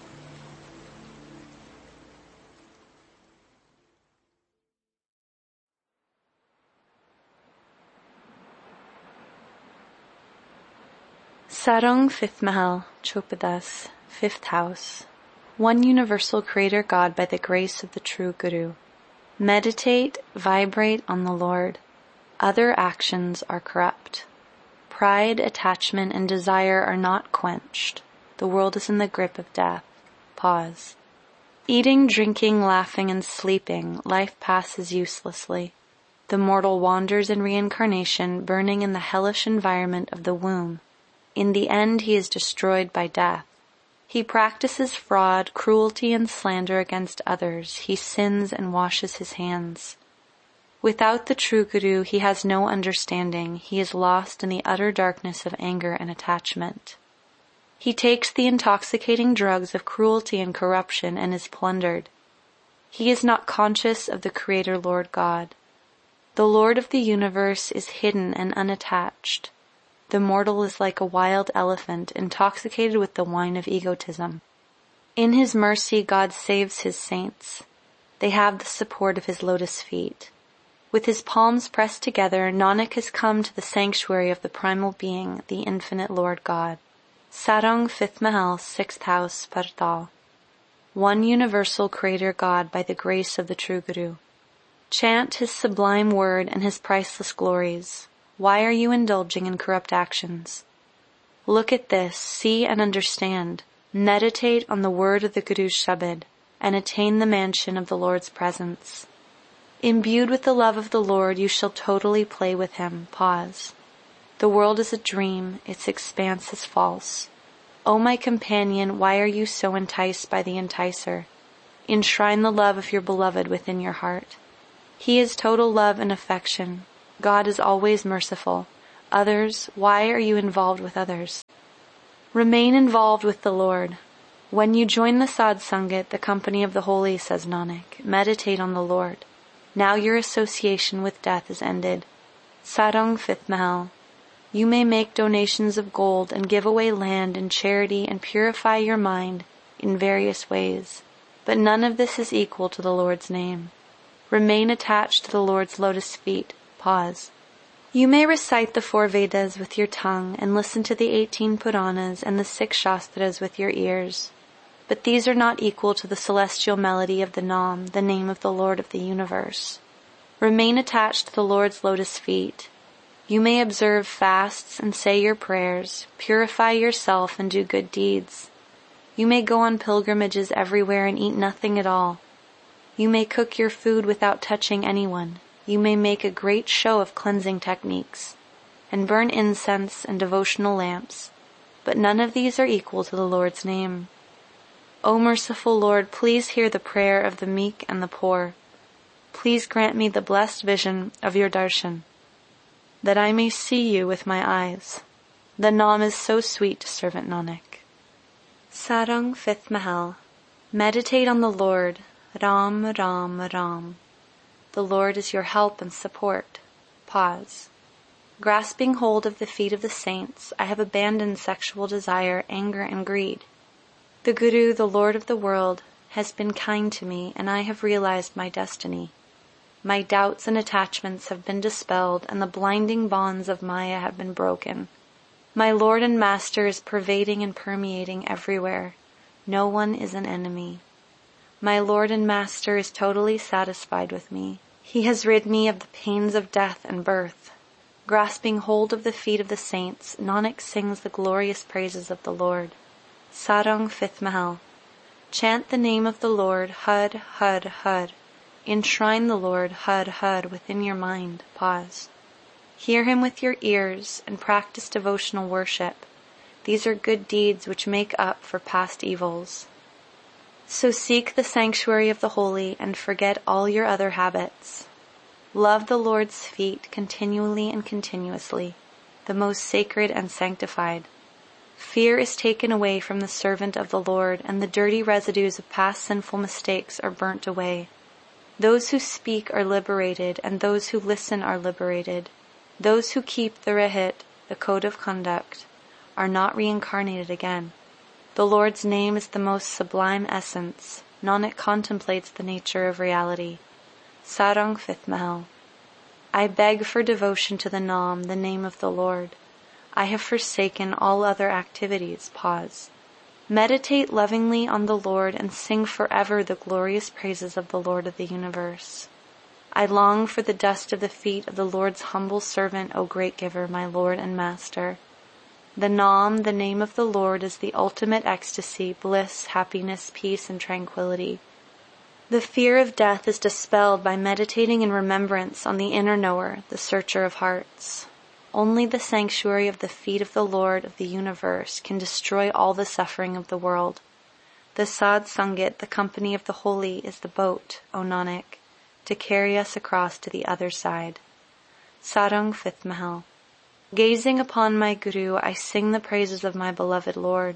Sarang, fifth Mahal, Chopadas, fifth house. One universal creator God by the grace of the true Guru. Meditate, vibrate on the Lord. Other actions are corrupt. Pride, attachment, and desire are not quenched. The world is in the grip of death. Pause. Eating, drinking, laughing, and sleeping, life passes uselessly. The mortal wanders in reincarnation, burning in the hellish environment of the womb. In the end, he is destroyed by death. He practices fraud, cruelty, and slander against others. He sins and washes his hands. Without the true Guru, he has no understanding. He is lost in the utter darkness of anger and attachment. He takes the intoxicating drugs of cruelty and corruption and is plundered. He is not conscious of the Creator Lord God. The Lord of the universe is hidden and unattached. The mortal is like a wild elephant, intoxicated with the wine of egotism. In his mercy, God saves his saints. They have the support of his lotus feet. With his palms pressed together, Nanak has come to the sanctuary of the primal being, the infinite Lord God. Sarang, fifth Mahal, sixth house, Partal. One universal creator God by the grace of the true Guru. Chant his sublime word and his priceless glories. Why are you indulging in corrupt actions? Look at this, see and understand. Meditate on the word of the Guru's Shabad and attain the mansion of the Lord's presence. Imbued with the love of the Lord, you shall totally play with him. Pause. The world is a dream, its expanse is false. O my companion, why are you so enticed by the enticer? Enshrine the love of your beloved within your heart. He is total love and affection. God is always merciful. Others, why are you involved with others? Remain involved with the Lord. When you join the Sadh Sangat, the company of the holy, says Nanak, meditate on the Lord. Now your association with death is ended. Sarang, fifth Mahal. You may make donations of gold and give away land in charity and purify your mind in various ways, but none of this is equal to the Lord's name. Remain attached to the Lord's lotus feet. Pause. You may recite the four Vedas with your tongue and listen to the eighteen Puranas and the six Shastras with your ears, but these are not equal to the celestial melody of the Nam, the name of the Lord of the universe. Remain attached to the Lord's lotus feet. You may observe fasts and say your prayers, purify yourself and do good deeds. You may go on pilgrimages everywhere and eat nothing at all. You may cook your food without touching anyone. You may make a great show of cleansing techniques and burn incense and devotional lamps, but none of these are equal to the Lord's name. O merciful Lord, please hear the prayer of the meek and the poor. Please grant me the blessed vision of your darshan, that I may see you with my eyes. The Nam is so sweet to servant Nanak. Sarang, fifth Mahal. Meditate on the Lord. Ram, Ram, Ram. The Lord is your help and support. Pause. Grasping hold of the feet of the saints, I have abandoned sexual desire, anger, and greed. The Guru, the Lord of the world, has been kind to me, and I have realized my destiny. My doubts and attachments have been dispelled, and the blinding bonds of Maya have been broken. My Lord and Master is pervading and permeating everywhere. No one is an enemy. My Lord and Master is totally satisfied with me. He has rid me of the pains of death and birth. Grasping hold of the feet of the saints, Nanak sings the glorious praises of the Lord. Sarang, fifth Mahal. Chant the name of the Lord, Har, Har, Har. Enshrine the Lord, Har, Har, within your mind. Pause. Hear him with your ears and practice devotional worship. These are good deeds which make up for past evils. So seek the sanctuary of the holy and forget all your other habits. Love the Lord's feet continually and continuously, the most sacred and sanctified. Fear is taken away from the servant of the Lord, and the dirty residues of past sinful mistakes are burnt away. Those who speak are liberated, and those who listen are liberated. Those who keep the Rehit, the code of conduct, are not reincarnated again. The Lord's name is the most sublime essence. Nanak contemplates the nature of reality. Sarang, fifth Mahal. I beg for devotion to the Nam, the name of the Lord. I have forsaken all other activities. Pause. Meditate lovingly on the Lord and sing forever the glorious praises of the Lord of the universe. I long for the dust of the feet of the Lord's humble servant, O great giver, my Lord and Master. The Nam, the name of the Lord, is the ultimate ecstasy, bliss, happiness, peace, and tranquility. The fear of death is dispelled by meditating in remembrance on the inner knower, the searcher of hearts. Only the sanctuary of the feet of the Lord of the universe can destroy all the suffering of the world. The Sadh Sangat, the company of the holy, is the boat, O Nanak, to carry us across to the other side. Sarang, fifth Mahal. Gazing upon my Guru, I sing the praises of my beloved Lord.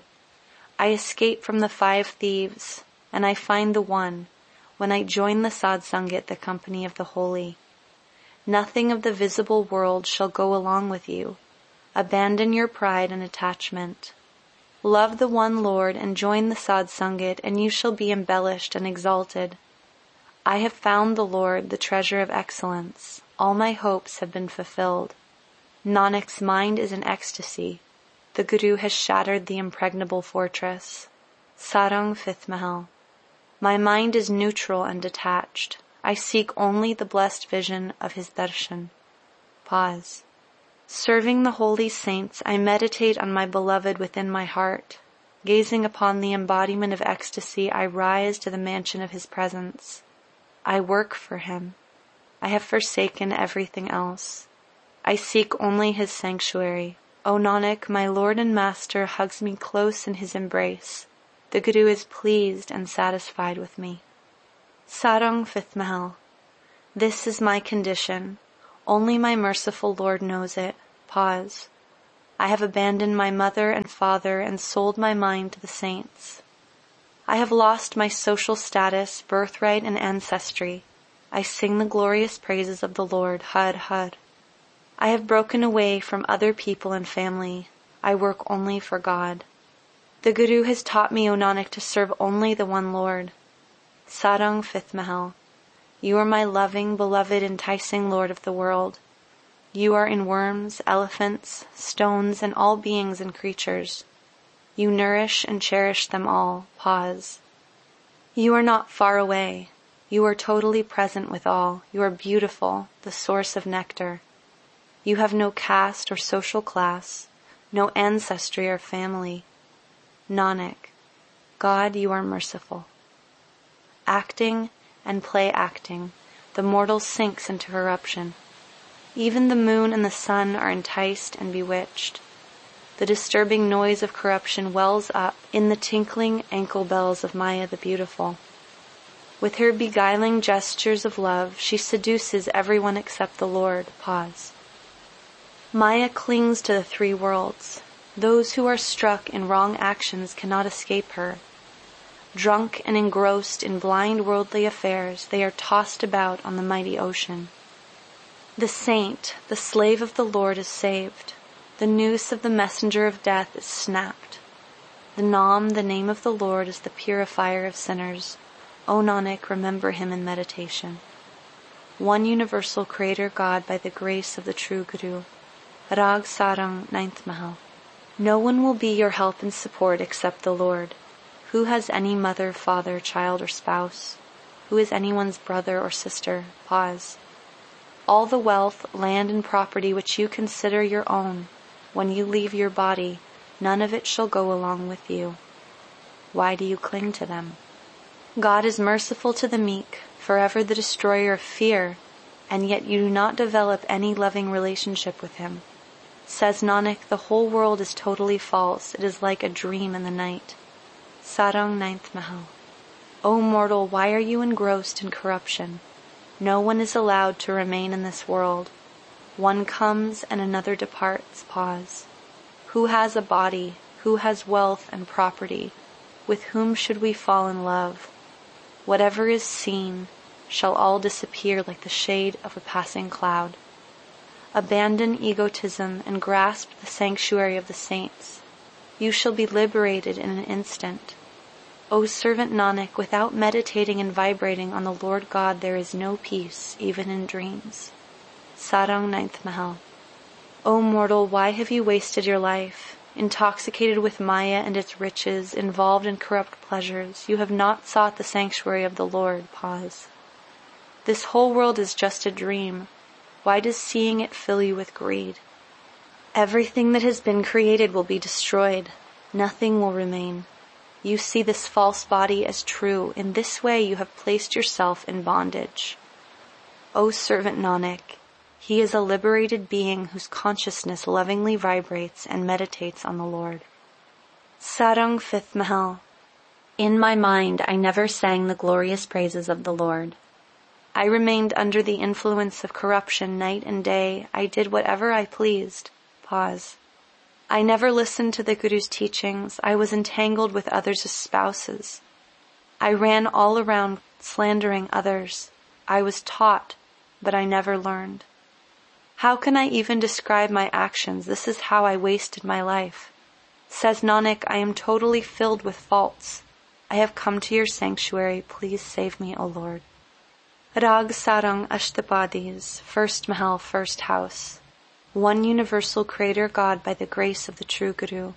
I escape from the five thieves, and I find the one, when I join the Sadh Sangat, the company of the holy. Nothing of the visible world shall go along with you. Abandon your pride and attachment. Love the one Lord and join the Sadh Sangat, and you shall be embellished and exalted. I have found the Lord, the treasure of excellence. All my hopes have been fulfilled. Nanak's mind is in ecstasy. The Guru has shattered the impregnable fortress. Sarang, fifth Mahal. My mind is neutral and detached. I seek only the blessed vision of his darshan. Pause. Serving the holy saints, I meditate on my beloved within my heart. Gazing upon the embodiment of ecstasy, I rise to the mansion of his presence. I work for him. I have forsaken everything else. I seek only his sanctuary. O Nanak, my Lord and Master hugs me close in his embrace. The Guru is pleased and satisfied with me. Sarang, fifth Mahal. This is my condition. Only my merciful Lord knows it. Pause. I have abandoned my mother and father and sold my mind to the saints. I have lost my social status, birthright, and ancestry. I sing the glorious praises of the Lord, Har Har. I have broken away from other people and family. I work only for God. The Guru has taught me, O Nanak, to serve only the one Lord. Sarang, fifth Mahal. You are my loving, beloved, enticing Lord of the world. You are in worms, elephants, stones, and all beings and creatures. You nourish and cherish them all. Pause. You are not far away. You are totally present with all. You are beautiful, the source of nectar. You have no caste or social class, no ancestry or family. Nanak, God, you are merciful. Acting and play acting, the mortal sinks into corruption. Even the moon and the sun are enticed and bewitched. The disturbing noise of corruption wells up in the tinkling ankle bells of Maya the beautiful. With her beguiling gestures of love, she seduces everyone except the Lord. Pause. Maya clings to the three worlds. Those who are struck in wrong actions cannot escape her. Drunk and engrossed in blind worldly affairs, they are tossed about on the mighty ocean. The saint, the slave of the Lord, is saved. The noose of the messenger of death is snapped. The Nam, the name of the Lord, is the purifier of sinners. O Nanak, remember him in meditation. One universal Creator God by the grace of the true Guru. Rag Sarang, ninth Mahal. No one will be your help and support except the Lord. Who has any mother, father, child, or spouse? Who is anyone's brother or sister? Pause. All the wealth, land, and property which you consider your own, when you leave your body, none of it shall go along with you. Why do you cling to them? God is merciful to the meek, forever the destroyer of fear, and yet you do not develop any loving relationship with him. Says Nanak, the whole world is totally false. It is like a dream in the night. Sarang, ninth Mahal. O mortal, why are you engrossed in corruption? No one is allowed to remain in this world. One comes and another departs. Pause. Who has a body? Who has wealth and property? With whom should we fall in love? Whatever is seen shall all disappear like the shade of a passing cloud. Abandon egotism and grasp the sanctuary of the saints. You shall be liberated in an instant. O servant Nanak, without meditating and vibrating on the Lord God, there is no peace, even in dreams. Sarang, ninth Mahal. O mortal, why have you wasted your life? Intoxicated with Maya and its riches, involved in corrupt pleasures, you have not sought the sanctuary of the Lord. Pause. This whole world is just a dream. Why does seeing it fill you with greed? Everything that has been created will be destroyed. Nothing will remain. You see this false body as true. In this way you have placed yourself in bondage. O servant Nanak, he is a liberated being whose consciousness lovingly vibrates and meditates on the Lord. Sarang, fifth Mahal. In my mind I never sang the glorious praises of the Lord. I remained under the influence of corruption night and day. I did whatever I pleased. Pause. I never listened to the Guru's teachings. I was entangled with others as spouses. I ran all around slandering others. I was taught, but I never learned. How can I even describe my actions? This is how I wasted my life. Says Nanak, I am totally filled with faults. I have come to your sanctuary. Please save me, O Lord. Rag Sarang Ashtapadis, first Mahal, first house. One universal Creator God by the grace of the true Guru.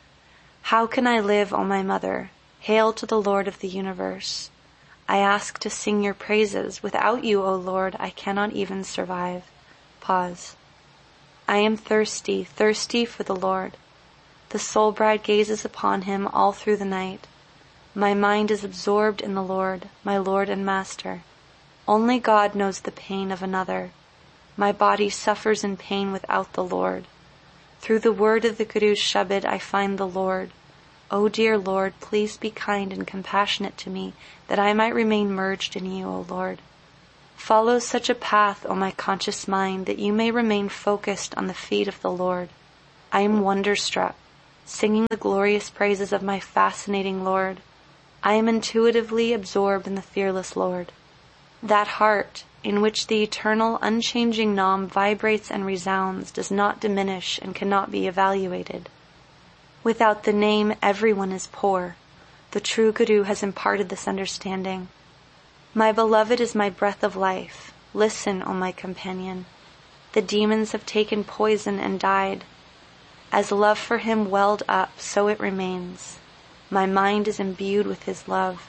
How can I live, O my mother? Hail to the Lord of the universe. I ask to sing your praises. Without you, O Lord, I cannot even survive. Pause. I am thirsty, thirsty for the Lord. The soul bride gazes upon him all through the night. My mind is absorbed in the Lord, my Lord and Master. Only God knows the pain of another. My body suffers in pain without the Lord. Through the word of the Guru's Shabad I find the Lord. O dear Lord, please be kind and compassionate to me, that I might remain merged in you, O Lord. Follow such a path, O my conscious mind, that you may remain focused on the feet of the Lord. I am wonderstruck, singing the glorious praises of my fascinating Lord. I am intuitively absorbed in the fearless Lord. That heart, in which the eternal, unchanging Nam vibrates and resounds, does not diminish and cannot be evaluated. Without the name, everyone is poor. The true Guru has imparted this understanding. My beloved is my breath of life. Listen, O my companion. The demons have taken poison and died. As love for him welled up, so it remains. My mind is imbued with his love.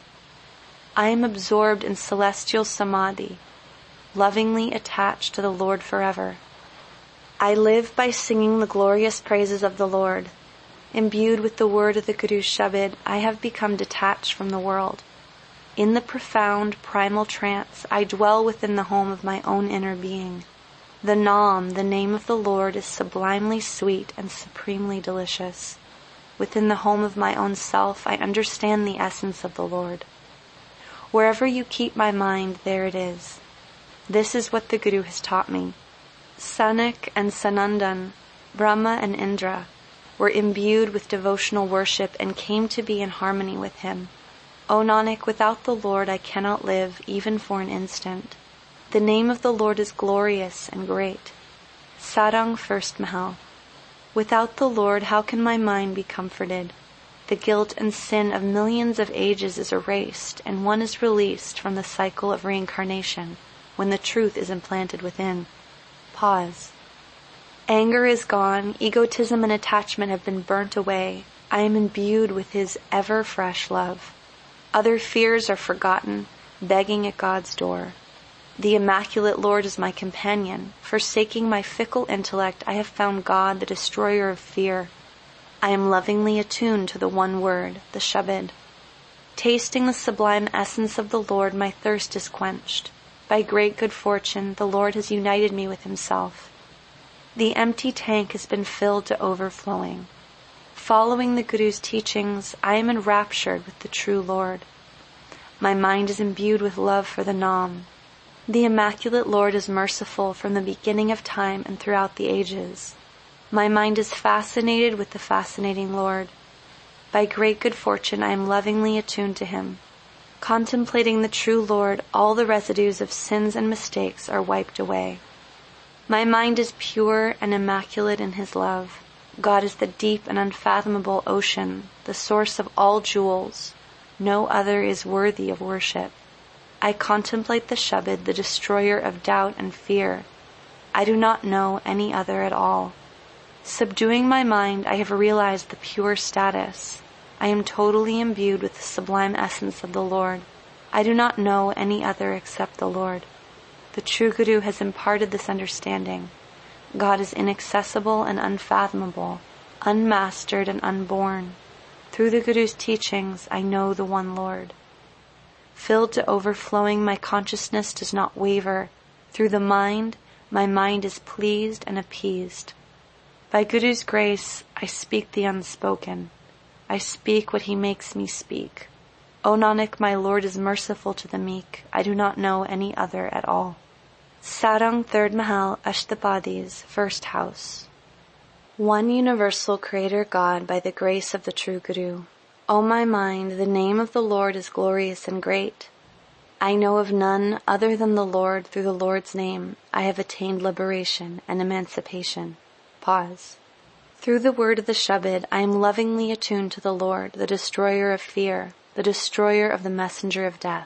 I am absorbed in celestial samadhi, lovingly attached to the Lord forever. I live by singing the glorious praises of the Lord. Imbued with the word of the Guru's Shabad, I have become detached from the world. In the profound, primal trance, I dwell within the home of my own inner being. The Nam, the name of the Lord, is sublimely sweet and supremely delicious. Within the home of my own self, I understand the essence of the Lord. Wherever you keep my mind, there it is. This is what the Guru has taught me. Sanak and Sanandan, Brahma and Indra, were imbued with devotional worship and came to be in harmony with him. O Nanak, without the Lord I cannot live, even for an instant. The name of the Lord is glorious and great. Sarang, first Mahal. Without the Lord, how can my mind be comforted? The guilt and sin of millions of ages is erased, and one is released from the cycle of reincarnation when the truth is implanted within. Pause. Anger is gone, egotism and attachment have been burnt away. I am imbued with his ever-fresh love. Other fears are forgotten, begging at God's door. The Immaculate Lord is my companion. Forsaking my fickle intellect, I have found God, the destroyer of fear. I am lovingly attuned to the one word, the Shabad. Tasting the sublime essence of the Lord, my thirst is quenched. By great good fortune, the Lord has united me with himself. The empty tank has been filled to overflowing. Following the Guru's teachings, I am enraptured with the true Lord. My mind is imbued with love for the Nam. The Immaculate Lord is merciful from the beginning of time and throughout the ages. My mind is fascinated with the fascinating Lord. By great good fortune, I am lovingly attuned to him. Contemplating the true Lord, all the residues of sins and mistakes are wiped away. My mind is pure and immaculate in his love. God is the deep and unfathomable ocean, the source of all jewels. No other is worthy of worship. I contemplate the Shabad, the destroyer of doubt and fear. I do not know any other at all. Subduing my mind, I have realized the pure status. I am totally imbued with the sublime essence of the Lord. I do not know any other except the Lord. The true Guru has imparted this understanding. God is inaccessible and unfathomable, unmastered and unborn. Through the Guru's teachings, I know the one Lord. Filled to overflowing, my consciousness does not waver. Through the mind, my mind is pleased and appeased. By Guru's grace, I speak the unspoken. I speak what he makes me speak. O Nanak, my Lord is merciful to the meek. I do not know any other at all. Sarang, third Mahal, Ashtapadis, first house. One universal Creator God by the grace of the true Guru. O my mind, the name of the Lord is glorious and great. I know of none other than the Lord. Through the Lord's name, I have attained liberation and emancipation. Pause. Through the word of the Shabad, I am lovingly attuned to the Lord, the destroyer of fear, the destroyer of the messenger of death.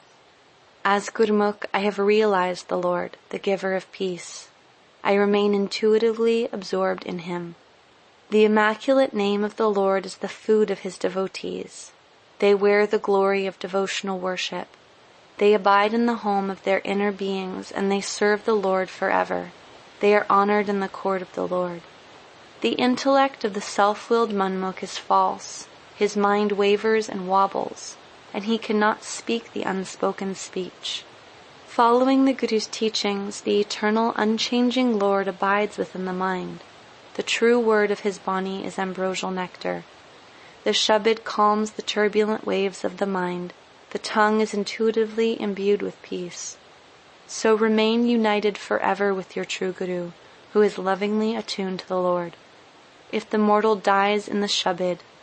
As Gurmukh, I have realized the Lord, the giver of peace. I remain intuitively absorbed in him. The immaculate name of the Lord is the food of his devotees. They wear the glory of devotional worship. They abide in the home of their inner beings, and they serve the Lord forever. They are honored in the court of the Lord. The intellect of the self-willed Manmukh is false. His mind wavers and wobbles, and he cannot speak the unspoken speech. Following the Guru's teachings, the eternal, unchanging Lord abides within the mind. The true word of his Bani is ambrosial nectar. The Shabad calms the turbulent waves of the mind. The tongue is intuitively imbued with peace. So remain united forever with your true Guru, who is lovingly attuned to the Lord. If the mortal dies in the Shabad,